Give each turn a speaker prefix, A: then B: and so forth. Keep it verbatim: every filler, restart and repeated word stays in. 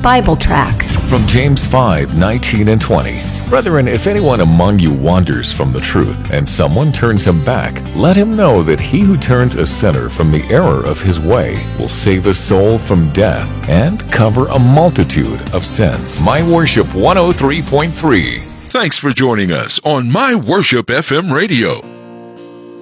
A: Bible tracts.
B: From James five, nineteen and twenty. Brethren, if anyone among you wanders from the truth, and someone turns him back, let him know that he who turns a sinner from the error of his way will save a soul from death and cover a multitude of sins. My Worship one oh three point three.
C: Thanks for joining us on My Worship F M Radio.